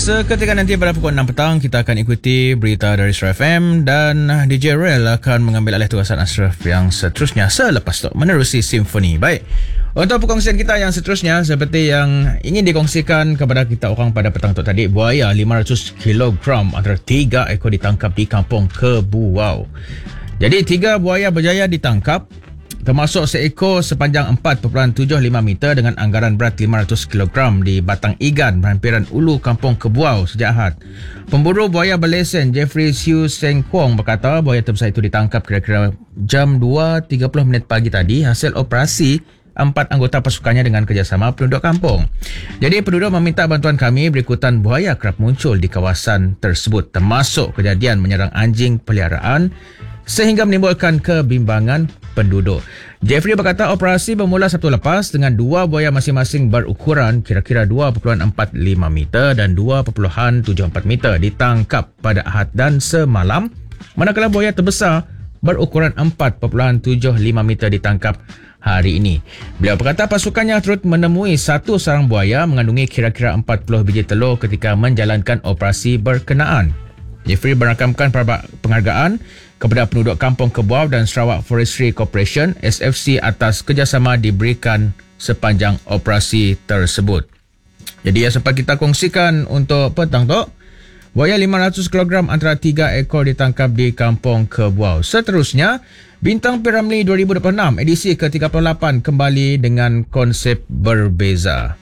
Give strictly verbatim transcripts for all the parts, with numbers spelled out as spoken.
Seketika nanti pada pukul enam petang kita akan ikuti berita dari Ashraf F M dan D J Rel akan mengambil alih tugasan Ashraf yang seterusnya selepas itu menerusi simfoni. Baik, untuk perkongsian kita yang seterusnya seperti yang ingin dikongsikan kepada kita orang pada petang itu tadi, buaya lima ratus kilogram antara tiga ekor ditangkap di kampung Kebuau. Jadi tiga buaya berjaya ditangkap, termasuk seekor sepanjang empat perpuluhan tujuh lima meter dengan anggaran berat lima ratus kilogram di Batang Igan, berhampiran Ulu, Kampung Kebuau sejak Ahad. Pemburu buaya berlesen Jeffrey Siu Seng Kuang berkata buaya terbesar itu ditangkap kira-kira jam dua tiga puluh minit pagi tadi hasil operasi empat anggota pasukannya dengan kerjasama penduduk kampung. Jadi penduduk meminta bantuan kami berikutan buaya kerap muncul di kawasan tersebut, termasuk kejadian menyerang anjing peliharaan sehingga menimbulkan kebimbangan penduduk. Jeffrey berkata operasi bermula Sabtu lepas dengan dua buaya masing-masing berukuran kira-kira dua perpuluhan empat lima meter dan dua perpuluhan tujuh empat meter ditangkap pada Ahad dan semalam, manakala buaya terbesar berukuran empat perpuluhan tujuh lima meter ditangkap hari ini. Beliau berkata pasukannya turut menemui satu sarang buaya mengandungi kira-kira empat puluh biji telur ketika menjalankan operasi berkenaan. Jeffrey merakamkan penghargaan kepada penduduk Kampung Kebuau dan Sarawak Forestry Corporation S F C atas kerjasama diberikan sepanjang operasi tersebut. Jadi yang sempat kita kongsikan untuk petang tu, buaya lima ratus kilogram antara tiga ekor ditangkap di Kampung Kebuau. Seterusnya, Bintang P. Ramlee dua ribu dua puluh enam edisi ke tiga puluh lapan kembali dengan konsep berbeza.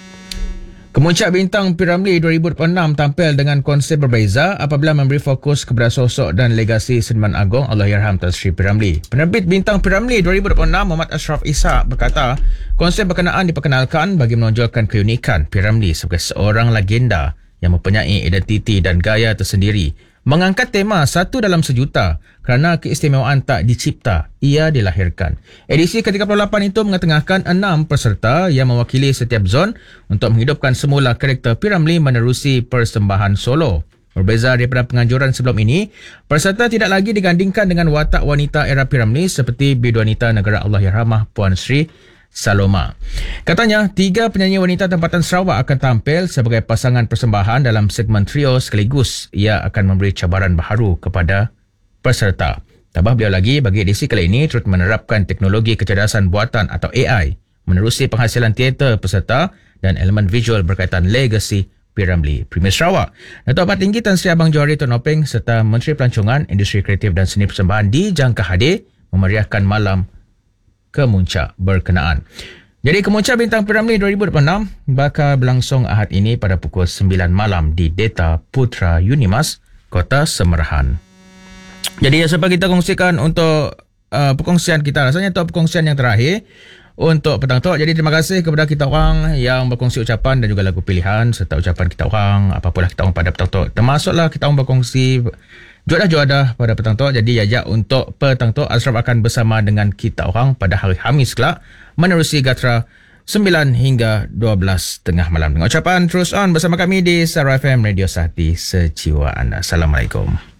Kemuncak Bintang P. Ramlee dua ribu dua puluh enam tampil dengan konsep berbeza apabila memberi fokus kepada sosok dan legasi seniman agung Allahyarham Tan Sri P. Ramlee. Penerbit Bintang P. Ramlee dua ribu dua puluh enam Muhammad Ashraf Ishak berkata, konsep berkenaan diperkenalkan bagi menonjolkan keunikan P. Ramlee sebagai seorang legenda yang mempunyai identiti dan gaya tersendiri. Mengangkat tema satu dalam sejuta kerana keistimewaan tak dicipta, ia dilahirkan. Edisi ke tiga puluh lapan itu mengetengahkan enam peserta yang mewakili setiap zon untuk menghidupkan semula karakter P. Ramlee menerusi persembahan solo. Berbeza daripada penganjuran sebelum ini, peserta tidak lagi digandingkan dengan watak wanita era P. Ramlee seperti Biduanita Negara Allahyarhamah Puan Sri Saloma. Katanya, tiga penyanyi wanita tempatan Sarawak akan tampil sebagai pasangan persembahan dalam segmen trio sekaligus. Ia akan memberi cabaran baharu kepada peserta. Tambah beliau lagi, bagi edisi kali ini turut menerapkan teknologi kecerdasan buatan atau A I menerusi penghasilan teater peserta dan elemen visual berkaitan legasi P. Ramlee. Premier Sarawak, Datuk Ahmad Tinggi Tan Sri Abang Johari Tun Nopeng serta Menteri Pelancongan, Industri Kreatif dan Seni Persembahan dijangka hadir memeriahkan malam kemuncak berkenaan. Jadi kemuncak Bintang P. Ramlee dua ribu dua puluh enam bakal berlangsung Ahad ini pada pukul sembilan malam di Deta Putra Unimas, Kota Semerahan. Jadi yang sempat kita kongsikan untuk uh, perkongsian kita, rasanya untuk perkongsian yang terakhir untuk petang tu. Jadi terima kasih kepada kita orang yang berkongsi ucapan dan juga lagu pilihan serta ucapan kita orang, apapulah kita orang pada petang tu. Termasuklah kita orang berkongsi juadah-juadah pada petang tu. Jadi jajak untuk petang tu Ashraf akan bersama dengan kita orang pada hari Khamis kelak menerusi Gatra sembilan hingga dua belas tengah malam. Dengan ucapan terus on bersama kami di Sarawak F M Radio Sahati Sejiwa Anda. Assalamualaikum.